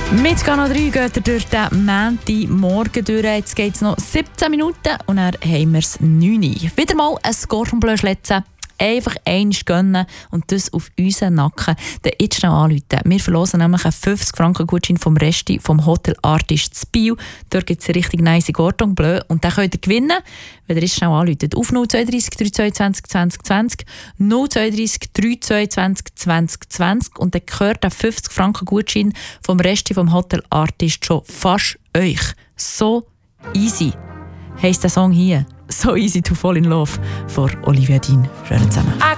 Mit Kanal 3 geht er durch den Montagmorgen durch. Jetzt geht es noch 17 Minuten und dann haben wir es 9 Uhr. Wieder mal ein Cordon Bleu schlitzen. Einfach eins gönnen und das auf unseren Nacken. Dann jetzt schnell anrufen. Wir verlosen nämlich einen 50-Franken-Gutschein vom Resti vom Hotel Artist zu Biel. Dort gibt es einen richtig nice Cordon Bleu und den könnt ihr gewinnen, wenn ihr jetzt schnell anruft. Auf 032 322 2020, 032 322 2020 und dann gehört der 50-Franken-Gutschein vom Resti vom Hotel Artist schon fast euch. So easy heisst der Song hier. So easy to fall in love von Olivia Dean. Schönen zusammen.